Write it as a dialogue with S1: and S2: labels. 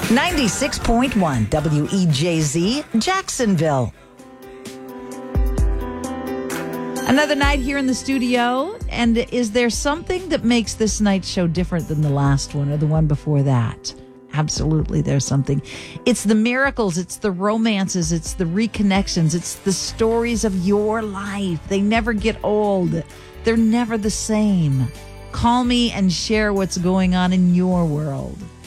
S1: 96.1 WEJZ, Jacksonville. Another night here in the studio, and is there something that makes this night's show different than the last one or the one before that? Absolutely, there's something. It's the miracles, it's the romances, it's the reconnections, it's the stories of your life. They never get old. They're never the same. Call me and share what's going on in your world.